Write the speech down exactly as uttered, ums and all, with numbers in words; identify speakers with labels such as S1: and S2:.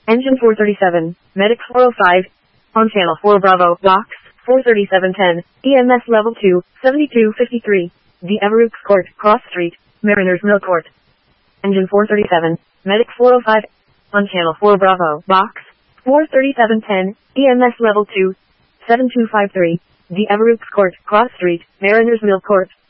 S1: Engine four thirty-seven, Medic four oh five, on channel four Bravo, box, four thirty-seven ten, E M S level two, seventy-two fifty-three, The Everooks Court, Cross Street, Mariners Mill Court. Engine four thirty-seven, Medic four oh five, on channel four Bravo, box, four thirty-seven ten, E M S level two, seven two five three, The Everooks Court, Cross Street, Mariners Mill Court.